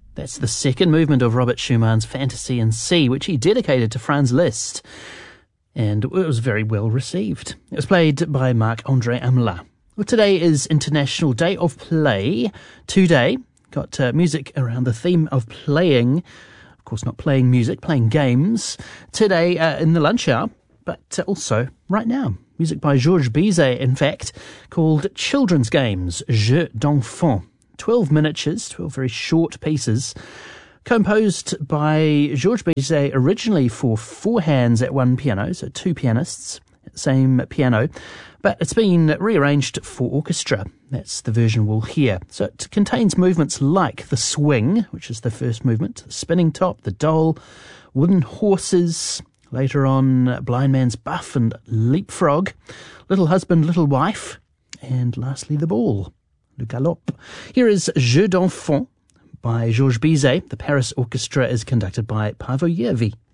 That's the second movement of Robert Schumann's Fantasy in C, which he dedicated to Franz Liszt, and it was very well received. It was played by Marc-André Amelin. Well, today is International Day of Play. Today, got music around the theme of playing. Of course, not playing music, playing games. Today in the lunch hour, but also right now. Music by Georges Bizet, in fact, called Children's Games, Jeux d'Enfants. 12 miniatures, 12 very short pieces, composed by Georges Bizet originally for 4 hands at one piano, so 2 pianists, same piano, but it's been rearranged for orchestra. That's the version we'll hear. So it contains movements like the swing, which is the first movement, the spinning top, the doll, wooden horses, later on Blind Man's Buff and Leapfrog, Little Husband, Little Wife, and lastly the ball, Le Galop. Here is Jeux d'Enfants by Georges Bizet. The Paris Orchestra is conducted by Paavo Järvi.